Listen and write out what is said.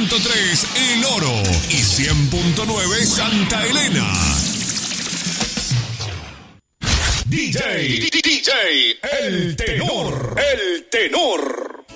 100.3 El Oro y 100.9 Santa Elena. DJ El Tenor.